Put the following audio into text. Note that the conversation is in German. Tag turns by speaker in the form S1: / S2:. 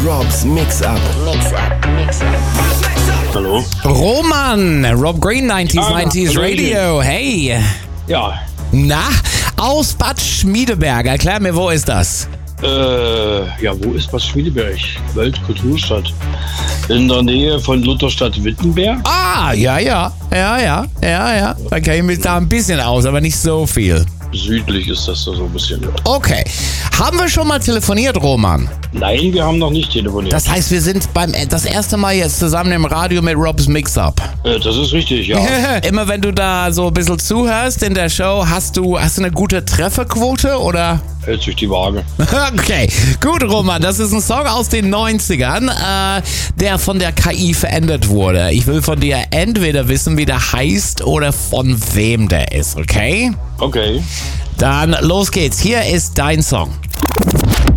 S1: Rob's Mix-Up.
S2: Hallo?
S3: Roman, Rob Green, 90s Radio. Hey.
S2: Ja.
S3: Na, aus Bad Schmiedeberg. Erklär mir, wo ist das?
S2: Ja, wo ist Bad Schmiedeberg? Weltkulturstadt. In der Nähe von Lutherstadt-Wittenberg.
S3: Ah, ja. Da kenne ich mich da ein bisschen aus, aber nicht so viel.
S2: Südlich ist das da so ein bisschen. Ja.
S3: Okay. Haben wir schon mal telefoniert, Roman?
S2: Nein, wir haben noch nicht telefoniert.
S3: Das heißt, wir sind das erste Mal jetzt zusammen im Radio mit Rob's Mix-Up.
S2: Das ist richtig, ja.
S3: Immer wenn du da so ein bisschen zuhörst in der Show, hast du eine gute Trefferquote, oder?
S2: Hält sich die Waage.
S3: Okay, gut, Roman, das ist ein Song aus den 90ern, der von der KI verändert wurde. Ich will von dir entweder wissen, wie der heißt oder von wem der ist, okay?
S2: Okay.
S3: Dann los geht's. Hier ist dein Song.